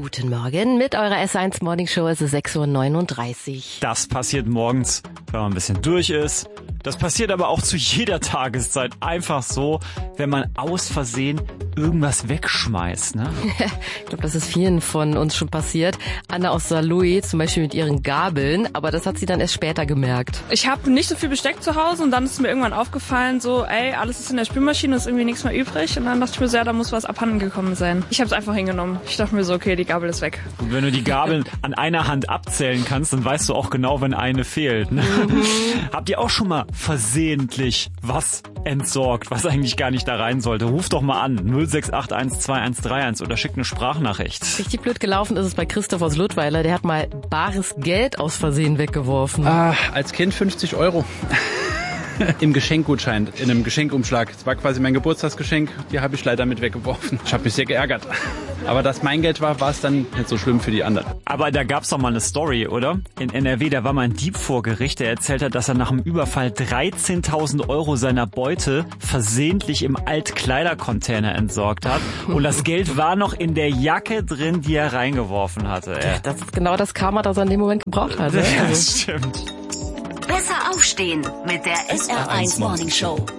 Guten Morgen mit eurer S1 Morning Show. Es ist 6:39 Uhr. Das passiert morgens, wenn man ein bisschen durch ist. Das passiert aber auch zu jeder Tageszeit. Einfach so, wenn man aus Versehen irgendwas wegschmeißt, ne? Ich glaube, das ist vielen von uns schon passiert. Anna aus Saarlouis zum Beispiel mit ihren Gabeln, aber das hat sie dann erst später gemerkt. Ich habe nicht so viel Besteck zu Hause und dann ist mir irgendwann aufgefallen, so, alles ist in der Spülmaschine, ist irgendwie nichts mehr übrig. Und dann dachte ich mir so, ja, da muss was abhanden gekommen sein. Ich habe es einfach hingenommen. Ich dachte mir so, okay, die Gabel ist weg. Und wenn du die Gabeln an einer Hand abzählen kannst, dann weißt du auch genau, wenn eine fehlt, ne? Habt ihr auch schon mal versehentlich was entsorgt, was eigentlich gar nicht da rein sollte? Ruft doch mal an, 06812131 oder schickt eine Sprachnachricht. Richtig blöd gelaufen ist es bei Christoph aus Ludweiler. Der hat mal bares Geld aus Versehen weggeworfen. Als Kind 50 €. Im Geschenkgutschein, in einem Geschenkumschlag. Das war quasi mein Geburtstagsgeschenk. Die habe ich leider mit weggeworfen. Ich habe mich sehr geärgert. Aber dass mein Geld war es dann nicht so schlimm für die anderen. Aber da gab's doch mal eine Story, oder? In NRW, da war mal ein Dieb vor Gericht, der erzählt hat, dass er nach dem Überfall 13.000 € seiner Beute versehentlich im Altkleidercontainer entsorgt hat. Und das Geld war noch in der Jacke drin, die er reingeworfen hatte. Das ist genau das Karma, das er in dem Moment gebraucht hat. Ja, das stimmt. Besser aufstehen mit der SR1 Morning Show.